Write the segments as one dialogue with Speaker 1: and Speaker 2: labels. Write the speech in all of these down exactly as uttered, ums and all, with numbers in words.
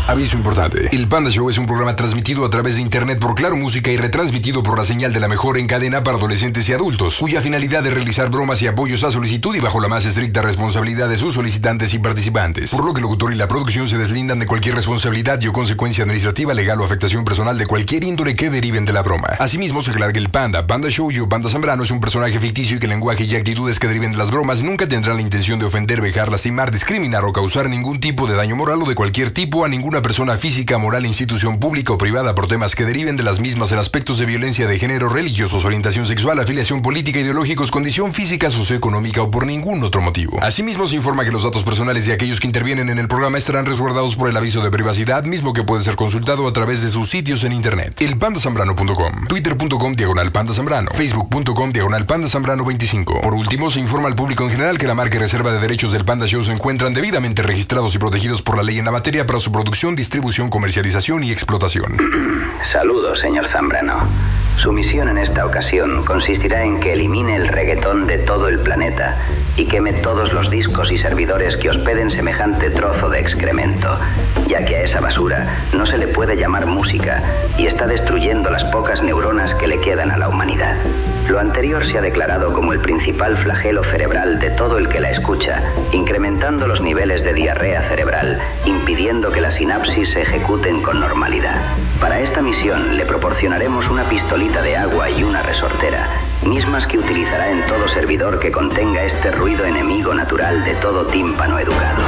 Speaker 1: Aviso importante. El Panda Show es un programa transmitido a través de internet por Claro Música y retransmitido por la señal de la mejor en cadena para adolescentes y adultos, cuya finalidad es realizar bromas y apoyos a solicitud y bajo la más estricta responsabilidad de sus solicitantes y participantes. Por lo que el locutor y la producción se deslindan de cualquier responsabilidad y o consecuencia administrativa, legal o afectación personal de cualquier índole que deriven de la broma. Asimismo, se aclara que el Panda, Panda Show y o Panda Zambrano es un personaje ficticio y que el lenguaje y actitudes que deriven de las bromas nunca tendrán la intención de ofender, vejar, lastimar, discriminar o causar ningún tipo de daño moral o de cualquier tipo a ninguna persona física, moral, institución pública o privada por temas que deriven de las mismas en aspectos de violencia de género, religiosos, orientación sexual, afiliación política, ideológicos, condición física, socioeconómica o por ningún otro motivo. Asimismo, se informa que los datos personales de aquellos que intervienen en el programa estarán resguardados por el aviso de privacidad, mismo que puede ser consultado a través de sus sitios en internet. El panda zambrano punto com, twitter punto com diagonal panda zambrano, facebook punto com diagonal panda zambrano veinticinco. Por último, se informa al público en general que la marca y reserva de derechos del Panda Show se encuentran debidamente registrados y protegidos por la ley en la materia para su producción, distribución, comercialización y explotación.
Speaker 2: Saludos, señor Zambrano. Su misión en esta ocasión consistirá en que elimine el reggaetón de todo el planeta y queme todos los discos y servidores que hospeden semejante trozo de excremento, ya que a esa basura no se le puede llamar música y está destruyendo las pocas neuronas que le quedan a la humanidad. Lo anterior se ha declarado como el principal flagelo cerebral de todo el que la escucha, incrementando los niveles de diarrea cerebral, impidiendo que las sinapsis se ejecuten con normalidad. Para esta misión le proporcionaremos una pistolita de agua y una resortera, mismas que utilizará en todo servidor que contenga este ruido enemigo natural de todo tímpano educado.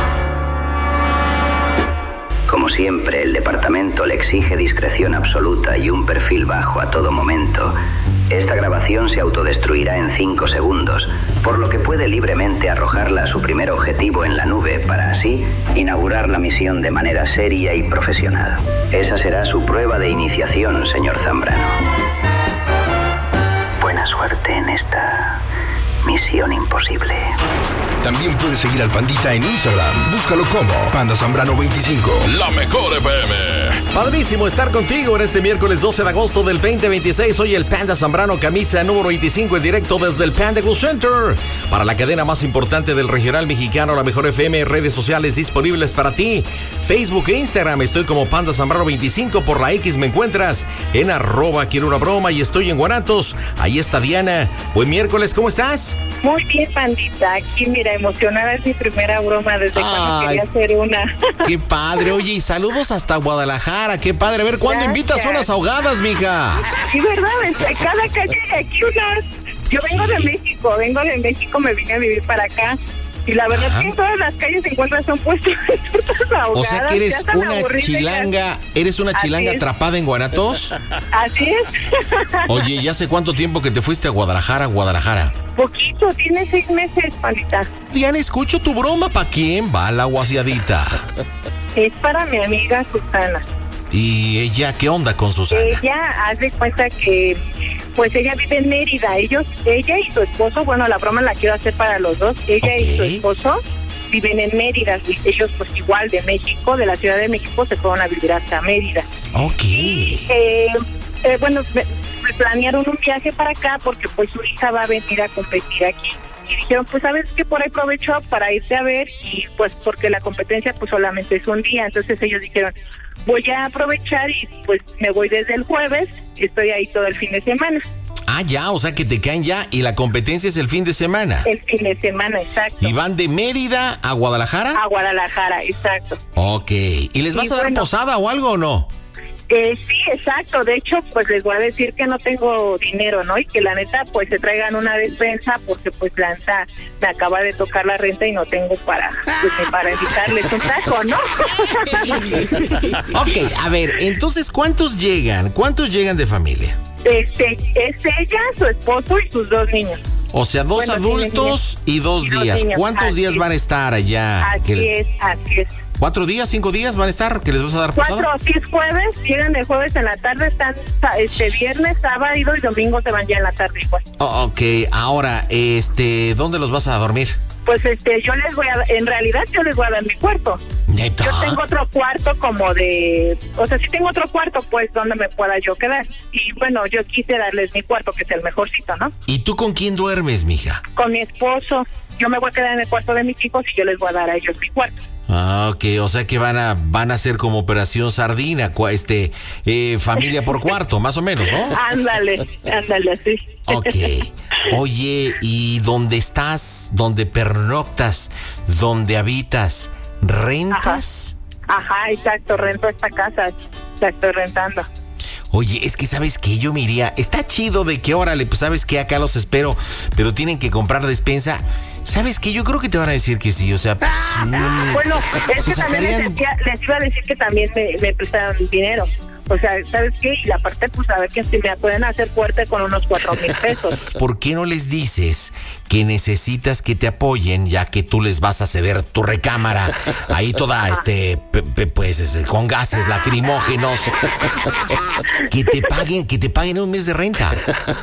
Speaker 2: Como siempre, el departamento le exige discreción absoluta y un perfil bajo a todo momento. Esta grabación se autodestruirá en cinco segundos, por lo que puede libremente arrojarla a su primer objetivo en la nube para así inaugurar la misión de manera seria y profesional. Esa será su prueba de iniciación, señor Zambrano. Buena suerte en esta misión imposible.
Speaker 1: También puedes seguir al Pandita en Instagram. Búscalo como Panda Zambrano veinticinco.
Speaker 3: La mejor F M.
Speaker 4: Padrísimo estar contigo en este miércoles doce de agosto del veinte veintiséis. Soy el Panda Zambrano, camisa número veinticinco en directo desde el Panda Cool Center. Para la cadena más importante del regional mexicano, La Mejor F M, redes sociales disponibles para ti. Facebook e Instagram, estoy como Panda Zambrano veinticinco. Por la X me encuentras en arroba quiero una broma y estoy en Guanatos. Ahí está Diana. Buen miércoles, ¿cómo estás?
Speaker 5: Muy bien, Pandita. Aquí, mira, emocionada, es mi primera broma desde cuando quería hacer una.
Speaker 4: Qué padre. Oye, y saludos hasta Guadalajara. Qué padre. A ver, ¿cuándo
Speaker 5: Gracias.
Speaker 4: invitas unas ahogadas, mija?
Speaker 5: Sí, ¿verdad? Entre cada calle hay aquí unas. Yo vengo de México, vengo de México, me vine a vivir para acá. Y la verdad es que en todas las calles se encuentran son puestos de tortas ahogadas.
Speaker 4: O sea que eres una chilanga, eres una chilanga atrapada en Guanatos.
Speaker 5: Así es.
Speaker 4: Oye, ¿y hace cuánto tiempo que te fuiste a Guadalajara, Guadalajara?
Speaker 5: Poquito, tiene seis meses, Pandita.
Speaker 4: Diana, escucho tu broma. ¿Para quién va la guasiadita?
Speaker 5: Es para mi amiga Susana.
Speaker 4: ¿Y ella qué onda con Susana?
Speaker 5: Ella hace cuenta que, pues ella vive en Mérida. Ellos, ella y su esposo, bueno, la broma la quiero hacer para los dos. Ella
Speaker 4: Okay.
Speaker 5: y su esposo viven en Mérida. Y ellos, pues igual de México, de la Ciudad de México, se fueron a vivir hasta Mérida.
Speaker 4: Ok.
Speaker 5: Y, eh, eh, bueno, me, me planearon un viaje para acá porque pues su hija va a venir a competir aquí. Y dijeron, pues sabes que por ahí aprovecho para irte a ver y pues porque la competencia pues solamente es un día. Entonces ellos dijeron, voy a aprovechar y pues me voy desde el jueves y estoy ahí todo el fin de semana.
Speaker 4: Ah, ya, o sea que te caen ya y la competencia es el fin de semana.
Speaker 5: El fin de semana, exacto.
Speaker 4: ¿Y van de Mérida a Guadalajara?
Speaker 5: A Guadalajara, exacto.
Speaker 4: Ok. ¿Y les vas
Speaker 5: Y
Speaker 4: a dar
Speaker 5: bueno,
Speaker 4: posada o algo o no?
Speaker 5: Eh, sí, exacto. De hecho, pues les voy a decir que no tengo dinero, ¿no? Y que la neta, pues se traigan una despensa porque pues la neta me acaba de tocar la renta y no tengo para, pues ni para invitarles un taco, ¿no?
Speaker 4: Ok, a ver, entonces, ¿cuántos llegan? ¿Cuántos llegan de familia?
Speaker 5: Este, es ella, su esposo y sus dos niños.
Speaker 4: O sea, dos
Speaker 5: Bueno,
Speaker 4: adultos y dos
Speaker 5: y dos
Speaker 4: días.
Speaker 5: niños,
Speaker 4: ¿Cuántos
Speaker 5: así
Speaker 4: días
Speaker 5: es.
Speaker 4: van a estar allá?
Speaker 5: Así
Speaker 4: ¿Qué-
Speaker 5: es, así es.
Speaker 4: ¿Cuatro días, cinco días van a estar? ¿Que les vas a dar posada?
Speaker 5: Cuatro, si es jueves, llegan el jueves en la tarde, están este viernes, sábado y domingo se van ya en la tarde igual.
Speaker 4: Oh, ok, ahora, este, ¿dónde los vas a dormir?
Speaker 5: Pues este, yo les voy a, en realidad yo les voy a dar mi cuarto.
Speaker 4: ¿Neta?
Speaker 5: Yo tengo otro cuarto como de, o sea, sí tengo otro cuarto, pues, donde me pueda yo quedar. Y bueno, yo quise darles mi cuarto, que es el mejorcito, ¿no?
Speaker 4: ¿Y tú con quién duermes, mija?
Speaker 5: Con mi esposo. Yo me voy a quedar en el cuarto de mis hijos y yo les voy a dar a ellos mi cuarto.
Speaker 4: Ah, ok, o sea que van a van a hacer como operación sardina, cua- este, eh, familia por cuarto, más o menos, ¿no?
Speaker 5: Ándale, ándale, así.
Speaker 4: Ok. Oye, ¿y dónde estás? ¿Dónde pernoctas? ¿Dónde habitas? ¿Rentas?
Speaker 5: Ajá, Ajá, exacto, rento esta casa, la estoy rentando.
Speaker 4: Oye, es que ¿sabes qué? Yo me iría, está chido de que órale, pues ¿sabes qué? Acá los espero, pero tienen que comprar despensa. ¿Sabes qué? Yo creo que te van a decir que sí, o sea... Pues, mm,
Speaker 5: Bueno, es
Speaker 4: se
Speaker 5: que también les,
Speaker 4: sacarían-
Speaker 5: decía- les iba a decir que también me, me prestaron dinero. O sea, ¿sabes qué? Y la parte, pues, a ver que si me pueden hacer fuerte con unos cuatro mil pesos.
Speaker 4: ¿Por qué no les dices que necesitas que te apoyen, ya que tú les vas a ceder tu recámara ahí toda, este, pe- pe- pues, este, con gases lacrimógenos? Que te paguen, que te paguen un mes de renta.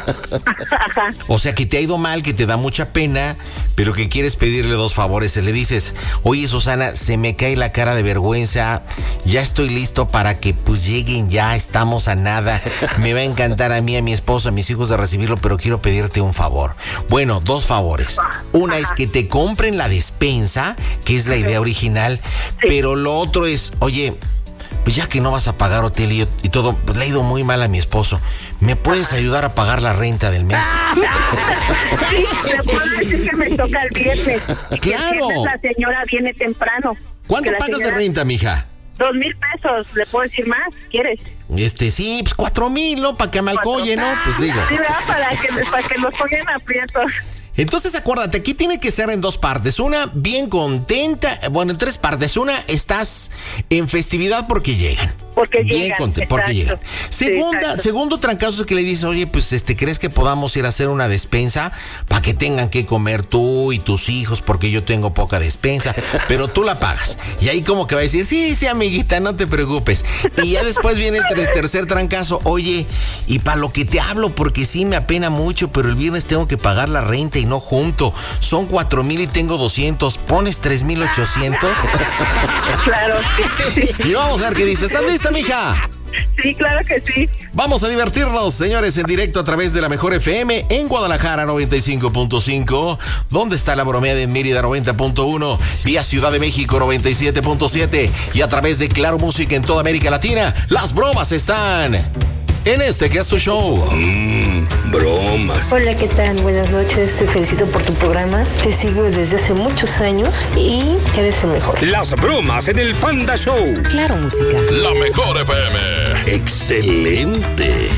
Speaker 4: O sea, que te ha ido mal, que te da mucha pena, pero que quieres pedirle dos favores. Le dices, oye, Susana, se me cae la cara de vergüenza, ya estoy listo para que pues lleguen, ya estamos a nada. Me va a encantar a mí, a mi esposo, a mis hijos de recibirlo, pero quiero pedirte un favor. Bueno, dos favores. Una es que te compren la despensa, que es la idea original, pero lo otro es, oye, pues ya que no vas a pagar hotel y, y todo, pues le ha ido muy mal a mi esposo. ¿Me puedes ayudar a pagar la renta del mes?
Speaker 5: Sí, le puedo decir que me toca el viernes. Y que el
Speaker 4: ¡Claro!
Speaker 5: viernes la señora viene temprano.
Speaker 4: ¿Cuánto
Speaker 5: Que la
Speaker 4: pagas de
Speaker 5: señora-
Speaker 4: renta, mija?
Speaker 5: Dos mil pesos, ¿le puedo decir más? ¿Quieres?
Speaker 4: Este, sí, pues cuatro mil, ¿no? Para que me alcoye, ¿no? Pues digo.
Speaker 5: Sí, ¿verdad? Para que, para que nos pongan aprietos.
Speaker 4: Entonces acuérdate, aquí tiene que ser en dos partes. Una, bien contenta, bueno, en tres partes. Una, estás en festividad porque llegan.
Speaker 5: Porque
Speaker 4: bien
Speaker 5: llegan,
Speaker 4: contenta, porque
Speaker 5: exacto.
Speaker 4: llegan.
Speaker 5: Sí,
Speaker 4: Segunda,
Speaker 5: exacto.
Speaker 4: segundo trancazo es que le dices, oye, pues este, ¿crees que podamos ir a hacer una despensa para que tengan que comer tú y tus hijos? Porque yo tengo poca despensa, pero tú la pagas. Y ahí como que va a decir, sí, sí, amiguita, no te preocupes. Y ya después viene el ter- tercer trancazo, oye, y para lo que te hablo, porque sí me apena mucho, pero el viernes tengo que pagar la renta y no junto. Son cuatro mil y tengo doscientos. ¿Pones tres mil ochocientos?
Speaker 5: Claro, sí.
Speaker 4: Y vamos a ver qué dices. ¿Estás lista, mija?
Speaker 5: Sí, claro que sí.
Speaker 4: Vamos a divertirnos, señores, en directo a través de la Mejor F M en Guadalajara noventa y cinco punto cinco. ¿Dónde está la bromea en Mérida noventa punto uno? Vía Ciudad de México noventa y siete punto siete. Y a través de Claro Música en toda América Latina, las bromas están en este que es tu show.
Speaker 3: Mmm, bromas.
Speaker 6: Hola, ¿qué tal? Buenas noches, te felicito por tu programa. Te sigo desde hace muchos años y eres el mejor.
Speaker 3: Las bromas en el Panda Show.
Speaker 7: Claro Música.
Speaker 3: La Mejor F M. Excelente.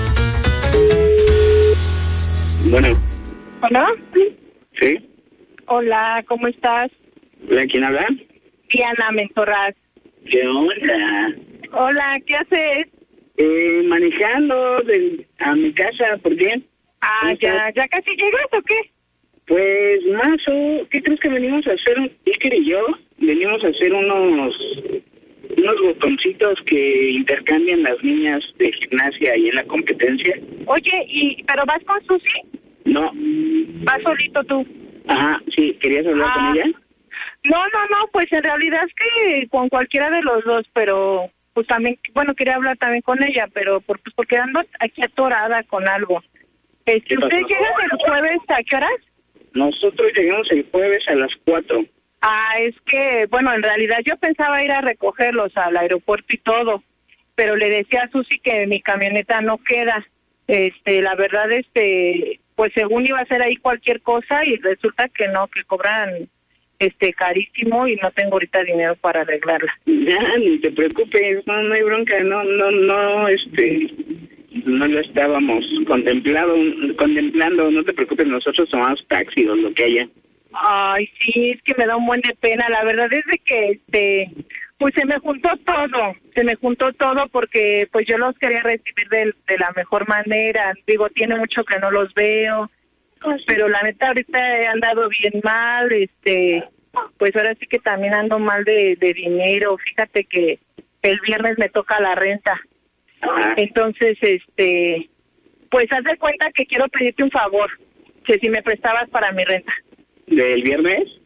Speaker 8: Bueno,
Speaker 5: ¿Hola?
Speaker 8: ¿sí?
Speaker 5: Hola, ¿cómo estás?
Speaker 8: ¿De quién habla?
Speaker 5: Diana Mentorraz.
Speaker 8: ¿Qué onda?
Speaker 5: Hola, ¿qué haces?
Speaker 8: Eh, manejando de, a mi casa, ¿por qué?
Speaker 5: Ah,
Speaker 8: ¿Cómo
Speaker 5: ya,
Speaker 8: estás?
Speaker 5: ¿ya casi llegas o qué?
Speaker 8: Pues, Mazo, ¿qué crees que venimos a hacer? Iker y yo venimos a hacer unos unos botoncitos que intercambian las niñas de gimnasia ahí en la competencia.
Speaker 5: Oye, y ¿pero vas con Susi?
Speaker 8: No.
Speaker 5: ¿Vas solito tú?
Speaker 8: Ajá, sí, ¿querías hablar
Speaker 5: Ah.
Speaker 8: con ella?
Speaker 5: No, no, no, pues en realidad es que con cualquiera de los dos, pero pues también, bueno, quería hablar también con ella, pero por, pues porque ando aquí atorada con algo. Este,
Speaker 8: ¿Qué pasó?
Speaker 5: ¿ustedes llegan el jueves a qué horas?
Speaker 8: Nosotros llegamos el jueves a las cuatro.
Speaker 5: Ah, es que, bueno, en realidad yo pensaba ir a recogerlos al aeropuerto y todo, pero le decía a Susi que mi camioneta no queda. Este, la verdad, este, pues según iba a ser ahí cualquier cosa y resulta que no, que cobran este carísimo y no tengo ahorita dinero para arreglarla.
Speaker 8: Ya, ni te preocupes, no, no hay bronca, no, no, no, este, no lo estábamos contemplado, contemplando, no te preocupes, nosotros tomamos taxi o lo que haya.
Speaker 5: Ay, sí, es que me da un buen de pena. La verdad es de que, este, pues se me juntó todo, se me juntó todo porque pues yo los quería recibir de, de la mejor manera. Digo, tiene mucho que no los veo, pero la neta ahorita he andado bien mal, este, pues ahora sí que también ando mal de, de dinero. Fíjate que el viernes me toca la renta.
Speaker 8: Ajá.
Speaker 5: Entonces, este, pues haz de cuenta que quiero pedirte un favor, que si me prestabas para mi renta.
Speaker 8: ¿Del viernes?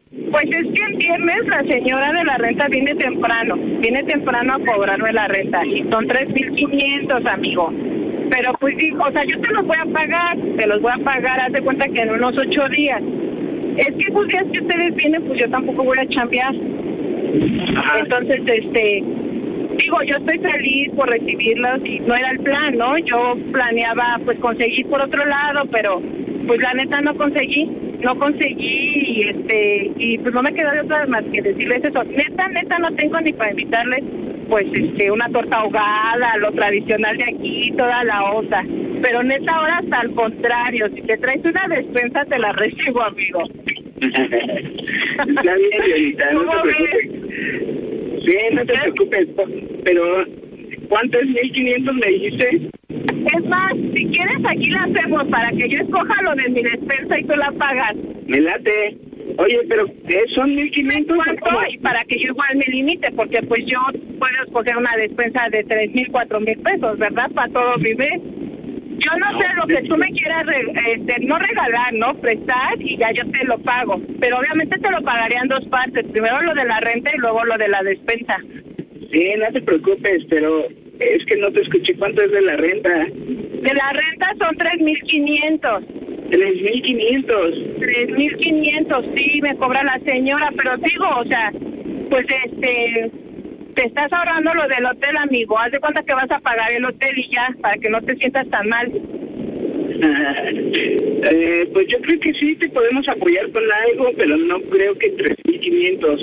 Speaker 5: Pues es que el viernes la señora de la renta viene temprano, viene temprano a cobrarme la renta y son tres mil quinientos, amigo. Pero pues digo, o sea, yo te los voy a pagar, te los voy a pagar, haz de cuenta que en unos ocho días. Es que esos días que ustedes vienen, pues yo tampoco voy a chambear. Ajá. Entonces, este, digo, yo estoy feliz por recibirlos y no era el plan, ¿no? Yo planeaba, pues, conseguir por otro lado, pero, pues, la neta no conseguí, no conseguí y, este, y pues no me quedó de otra más que decirles eso. Neta, neta, no tengo ni para invitarles, pues, este, una torta ahogada, lo tradicional de aquí, toda la osa. Pero neta, ahora hasta al contrario, si te traes una despensa, te la recibo, amigo.
Speaker 8: Está bien, señorita, no te preocupes. Sí, no te preocupes, pero ¿cuánto es mil quinientos me dijiste?
Speaker 5: Es más, si quieres aquí la hacemos para que yo escoja lo de mi despensa y tú la pagas.
Speaker 8: Me late. Oye, pero ¿son mil quinientos?
Speaker 5: Y para que yo igual me limite, porque pues yo puedo escoger una despensa de tres mil, cuatro mil pesos, ¿verdad? Para todo mi mes. Yo no sé lo que tú me quieras, re, este, no regalar, ¿no? Prestar y ya yo te lo pago. Pero obviamente te lo pagaría en dos partes. Primero lo de la renta y luego lo de la despensa.
Speaker 8: Sí, no te preocupes, pero es que no te escuché cuánto es de la renta.
Speaker 5: De la renta son tres mil quinientos.
Speaker 8: tres mil quinientos.
Speaker 5: tres mil quinientos, sí, me cobra la señora, pero digo, o sea, pues este... te estás ahorrando lo del hotel, amigo. Haz de cuenta que vas a pagar el hotel y ya, para que no te sientas tan mal.
Speaker 8: eh, pues yo creo que sí te podemos apoyar con algo, pero no creo que tres mil quinientos.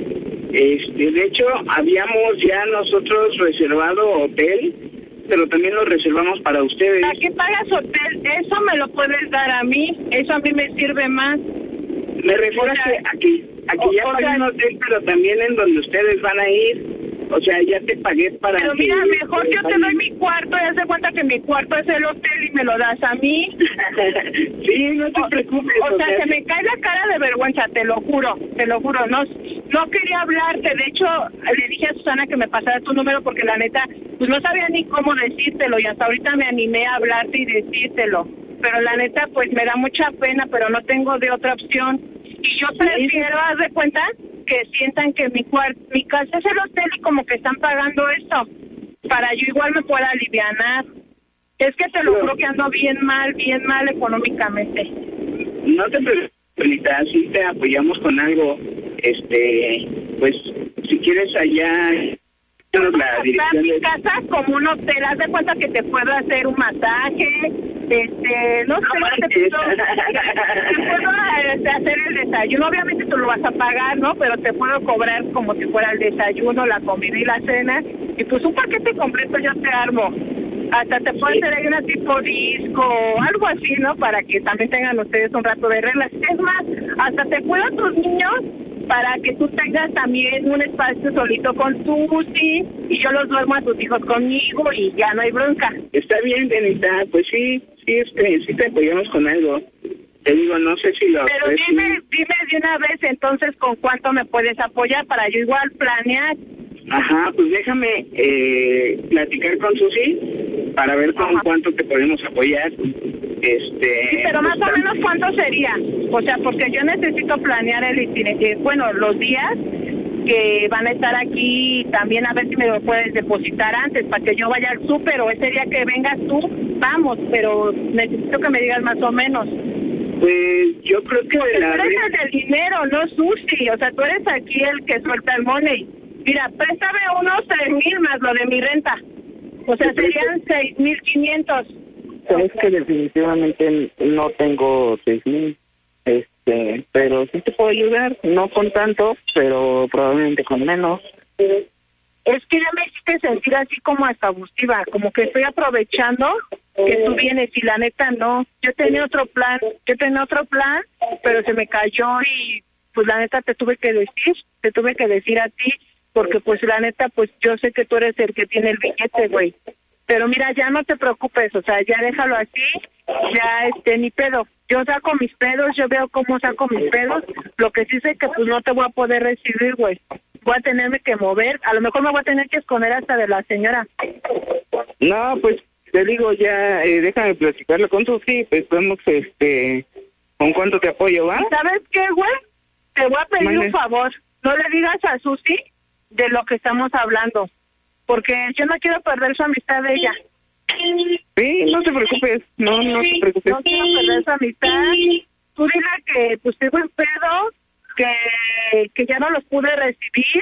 Speaker 8: Este, de hecho, habíamos ya nosotros reservado hotel, pero también lo reservamos para ustedes.
Speaker 5: ¿Para qué pagas hotel? Eso me lo puedes dar a mí. Eso a mí me sirve más.
Speaker 8: Me refiero o sea, a que aquí, aquí ya pagué un hotel, pero también en donde ustedes van a ir. O sea, ya te pagué para...
Speaker 5: Pero mira, mejor yo te doy mi cuarto y haz de cuenta que mi cuarto es el hotel y me lo das a mí.
Speaker 8: Sí, no te preocupes.
Speaker 5: O, o sea, sea, se me cae la cara de vergüenza, te lo juro, te lo juro. No, no quería hablarte, de hecho, le dije a Susana que me pasara tu número porque la neta, pues no sabía ni cómo decírtelo y hasta ahorita me animé a hablarte y decírtelo. Pero la neta, pues me da mucha pena, pero no tengo de otra opción. Y yo prefiero, haz de cuenta, que sientan que mi cuarto, mi casa es el hotel y como que están pagando esto, para yo igual me pueda alivianar. Es que te lo juro que ando bien mal, bien mal económicamente.
Speaker 8: No te preocupes, sí te apoyamos con algo, este, pues, si quieres allá...
Speaker 5: La dirección mi de... casa como un hotel, haz de cuenta que te puedo hacer un masaje, este, no, no sé, te puedo, te puedo este, hacer el desayuno, obviamente tú lo vas a pagar, ¿no? Pero te puedo cobrar como si fuera el desayuno, la comida y la cena, y pues un paquete completo yo te armo. Hasta te puedo hacer ahí una tipo disco, algo así, ¿no? Para que también tengan ustedes un rato de reglas. Es más, hasta te puedo a tus niños para que tú tengas también un espacio solito con Susi y yo los duermo a tus hijos conmigo y ya no hay bronca.
Speaker 8: Está bien, Benita, pues sí, sí, este, sí te apoyamos con algo. Te digo, no sé si lo...
Speaker 5: Pero dime, dime de una vez entonces con cuánto me puedes apoyar para yo igual planear.
Speaker 8: Ajá, pues déjame eh, platicar con Susi para ver con Ajá. cuánto te podemos apoyar. Este,
Speaker 5: sí, pero más o menos cuánto sería, o sea, porque yo necesito planear el itinerario, bueno, los días que van a estar aquí, también a ver si me lo puedes depositar antes para que yo vaya al súper o ese día que vengas tú, vamos, pero necesito que me digas más o menos.
Speaker 8: Pues yo creo que
Speaker 5: porque
Speaker 8: de la
Speaker 5: tú eres el del dinero, no Susi, o sea, tú eres aquí el que suelta el money. Mira, préstame unos tres mil más lo de mi renta, o sea, serían seis mil quinientos.
Speaker 8: Es que definitivamente no tengo seis mil, este, pero sí te puedo ayudar, no con tanto, pero probablemente con menos.
Speaker 5: Es que ya me hiciste sentir así como hasta abustiva, como que estoy aprovechando que tú vienes y la neta no. Yo tenía otro plan, yo tenía otro plan, pero se me cayó y pues la neta te tuve que decir, te tuve que decir a ti, porque pues la neta pues yo sé que tú eres el que tiene el billete, güey. Pero mira, ya no te preocupes, o sea, ya déjalo así, ya este, ni pedo. Yo saco mis pedos, yo veo cómo saco mis pedos. Lo que sí sé que pues no te voy a poder recibir, güey. Voy a tenerme que mover, a lo mejor me voy a tener que esconder hasta de la señora.
Speaker 8: No, pues te digo ya, eh, déjame platicarlo con Susi, pues podemos, este, ¿con cuánto te apoyo, va?
Speaker 5: ¿Sabes qué, güey? te voy a pedir
Speaker 8: Mande.
Speaker 5: un favor. No le digas a Susi de lo que estamos hablando, porque yo no quiero perder su amistad de ella.
Speaker 8: Sí, no te preocupes, no, no te preocupes.
Speaker 5: No quiero perder su amistad. Tú dile que pues tengo en pedo, que, que ya no los pude recibir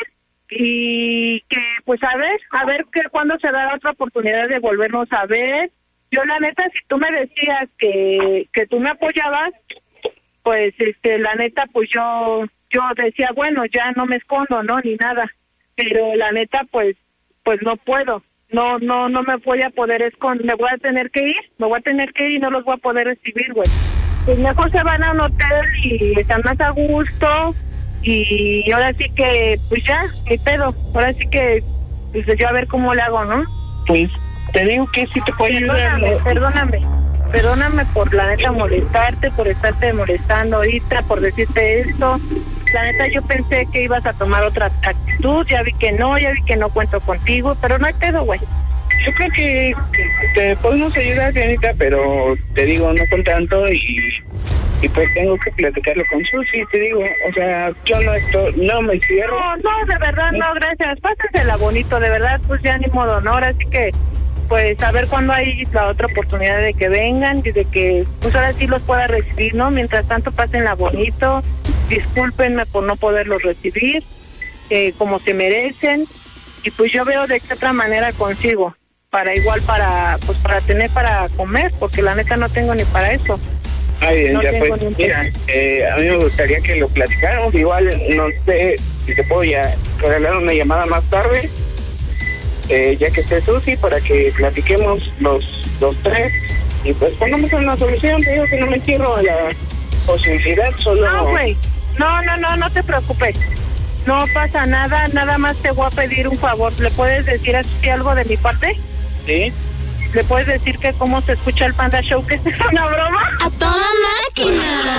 Speaker 5: y que pues a ver, a ver que cuándo se da otra oportunidad de volvernos a ver. Yo la neta, si tú me decías que, que tú me apoyabas, pues este la neta pues yo yo decía, bueno, ya no me escondo, no, ni nada. Pero la neta pues pues no puedo. No, no, no me voy a poder esconder, me voy a tener que ir, me voy a tener que ir y no los voy a poder recibir, güey. Pues mejor se van a un hotel y están más a gusto y ahora sí que, pues ya, mi pedo, ahora sí que, pues yo a ver cómo le hago, ¿no?
Speaker 8: Pues te digo que sí te puedo ayudar.
Speaker 5: Perdóname, perdóname, perdóname por la neta molestarte, por estarte molestando ahorita, por decirte esto. La neta yo pensé que ibas a tomar otra actitud, ya vi que no, ya vi que no cuento contigo, pero no hay pedo, güey.
Speaker 8: Yo creo que te podemos ayudar, Dianita, pero te digo, no con tanto y, y pues tengo que platicarlo con Susi, te digo, o sea, yo no estoy, no me cierro.
Speaker 5: No, no, de verdad, no, gracias, pásensela bonito, de verdad, pues ya ni modo, ¿no? Ahora sí que, pues a ver cuándo hay la otra oportunidad de que vengan y de que, pues ahora sí los pueda recibir, ¿no? Mientras tanto, pásenla bonito, discúlpenme por no poderlos recibir, eh, como se merecen, y pues yo veo de qué otra manera consigo, para igual, para, pues para tener para comer, porque la neta no tengo ni para eso.
Speaker 8: Ay, bien,
Speaker 5: No
Speaker 8: ya
Speaker 5: tengo
Speaker 8: pues,
Speaker 5: ni un
Speaker 8: mira, eh, a mí me gustaría que lo platicáramos, igual, no sé si te puedo ya regalar una llamada más tarde, eh, ya que esté Susi, para que platiquemos los, los tres, y pues pongamos una solución. Te digo que no me cierro a la posibilidad, solo...
Speaker 5: No, güey, no, no, no, no te preocupes. No pasa nada, nada más te voy a pedir un favor. ¿Le puedes decir así algo de mi parte?
Speaker 8: ¿Sí?
Speaker 5: ¿Le puedes decir que cómo se escucha el Panda Show, que esto es una broma?
Speaker 7: ¡A toda máquina!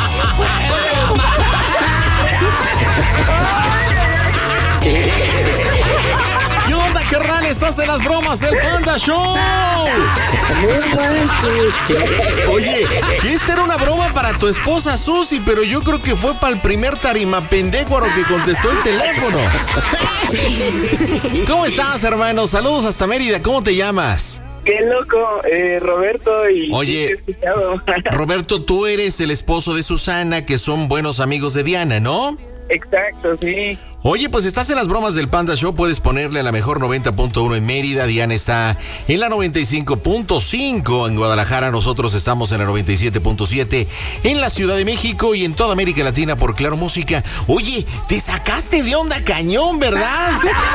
Speaker 4: ¿Qué onda, carnal? Estás en las bromas del Panda Show. Oye, que esta era una broma para tu esposa Susi, pero yo creo que fue para el primer tarima pendécuaro que contestó el teléfono. ¿Cómo estás, hermano? Saludos hasta Mérida. ¿Cómo te llamas?
Speaker 8: Qué loco, eh, Roberto y...
Speaker 4: Oye, Roberto, tú eres el esposo de Susana, que son buenos amigos de Diana, ¿no?
Speaker 8: Exacto, sí.
Speaker 4: Oye, pues estás en las bromas del Panda Show, puedes ponerle a la mejor noventa punto uno en Mérida, Diana está en la noventa y cinco punto cinco en Guadalajara, nosotros estamos en la noventa y siete punto siete en la Ciudad de México y en toda América Latina por Claro Música. Oye, te sacaste de onda cañón, ¿verdad?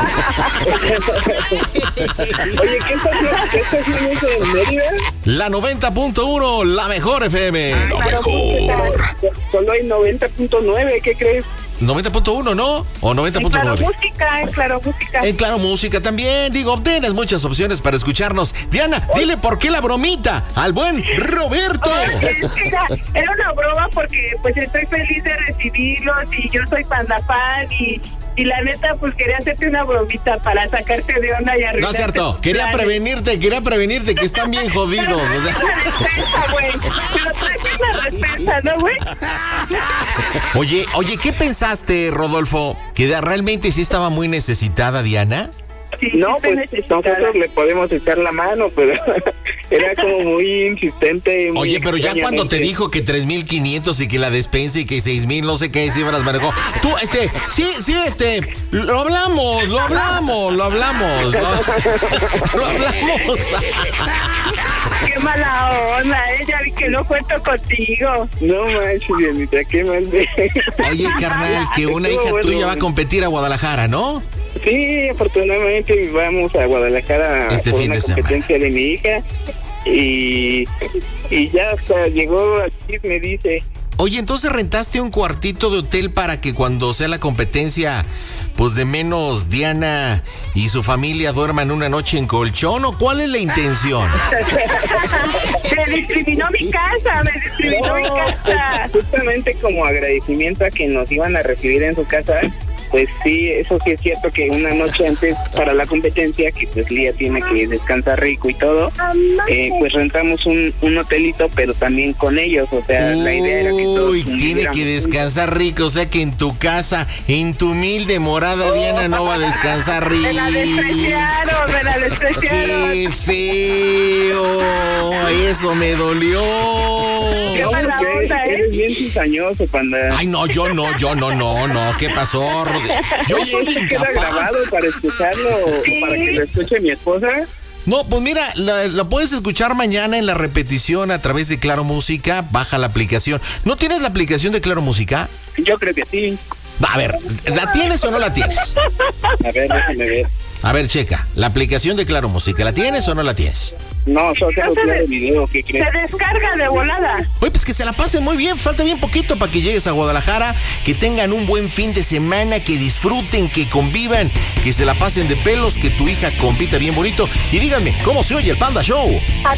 Speaker 8: Oye, ¿qué estación, qué estación es en Mérida?
Speaker 4: La noventa punto uno, la mejor F M.
Speaker 3: Lo mejor.
Speaker 8: Solo hay noventa punto nueve, ¿qué crees?
Speaker 4: noventa punto uno, ¿no? ¿O noventa punto nueve?
Speaker 5: Claro Música, en Claro Música.
Speaker 4: En Claro Música también, digo, tienes muchas opciones para escucharnos. Diana, dile por qué la bromita al buen Roberto.
Speaker 5: Oye, mira, era una broma porque pues estoy feliz de recibirlos y yo soy Panda fan y, y la neta pues quería hacerte una bromita para sacarte de onda y arruinarte.
Speaker 4: No es cierto,
Speaker 5: tus
Speaker 4: quería
Speaker 5: planes.
Speaker 4: prevenirte, quería prevenirte que están bien jodidos. O sea.
Speaker 5: Respeto, güey. Pero traes una respeto, ¿no, güey?
Speaker 4: Oye, oye, ¿qué pensaste, Rodolfo? ¿Que de- realmente sí estaba muy necesitada Diana?
Speaker 5: Sí,
Speaker 8: No,
Speaker 5: sí estoy
Speaker 8: pues
Speaker 5: necesitada.
Speaker 8: nosotros le podemos echar la mano, pero era como muy insistente. Muy
Speaker 4: Oye, pero ya cuando te
Speaker 8: extrañamente.
Speaker 4: dijo que tres mil quinientos y que la despensa y que seis mil, no sé qué cifras manejó. Tú, este, sí, sí, este, lo hablamos, lo hablamos, lo hablamos, lo, lo hablamos.
Speaker 5: Qué mala onda, eh. Ya vi que no cuento contigo.
Speaker 8: No manches, Dianita, qué mal de...
Speaker 4: Oye, carnal, que una hija
Speaker 8: Estuvo
Speaker 4: tuya
Speaker 8: bueno.
Speaker 4: va a competir a Guadalajara, ¿no?
Speaker 8: Sí, afortunadamente vamos a Guadalajara
Speaker 4: Este
Speaker 8: por
Speaker 4: fin
Speaker 8: una
Speaker 4: de semana.
Speaker 8: competencia de mi hija y, y ya hasta llegó aquí, me dice...
Speaker 4: Oye, entonces rentaste un cuartito de hotel para que cuando sea la competencia, pues de menos Diana y su familia duerman una noche en colchón, ¿o cuál es la intención?
Speaker 5: Me discriminó mi casa, me discriminó mi casa.
Speaker 8: Justamente como agradecimiento a que nos iban a recibir en su casa, pues sí, eso sí es cierto que una noche antes para la competencia, que pues Lía tiene que descansar rico y todo, eh, pues rentamos un, un hotelito, pero también con ellos, o sea,
Speaker 4: Uy,
Speaker 8: la idea era que todos
Speaker 4: tiene que descansar rico, o sea que en tu casa, en tu humilde morada, Diana no va a descansar rico.
Speaker 5: Me la despreciaron, me la despreciaron.
Speaker 4: ¡Qué feo! Eso me dolió.
Speaker 5: Qué mala
Speaker 8: Porque
Speaker 5: onda, ¿eh?
Speaker 8: eres bien cizañoso, Panda.
Speaker 4: Ay, no, yo no, yo no, no, no. ¿Qué pasó, Rodri? Yo
Speaker 8: Oye,
Speaker 4: soy
Speaker 8: ¿esto queda
Speaker 4: incapaz.
Speaker 8: grabado para escucharlo o
Speaker 5: Sí.
Speaker 8: para que lo escuche mi esposa?
Speaker 4: No, pues mira, la, la puedes escuchar mañana en la repetición a través de Claro Música. Baja la aplicación. ¿No tienes la aplicación de Claro Música?
Speaker 8: Yo creo que sí.
Speaker 4: Va, a ver, ¿la tienes o no la tienes?
Speaker 8: A ver, déjame ver.
Speaker 4: A ver, checa. La aplicación de Claro Música, ¿la tienes o no la tienes?
Speaker 8: No, solo tengo
Speaker 5: No se
Speaker 8: claro
Speaker 5: ve-
Speaker 8: video, ¿qué crees?
Speaker 5: Se descarga de volada.
Speaker 4: Oye, pues que se la pasen muy bien, falta bien poquito para que llegues a Guadalajara, que tengan un buen fin de semana, que disfruten, que convivan, que se la pasen de pelos, que tu hija compita bien bonito. Y díganme, ¿cómo se oye el Panda Show?
Speaker 5: A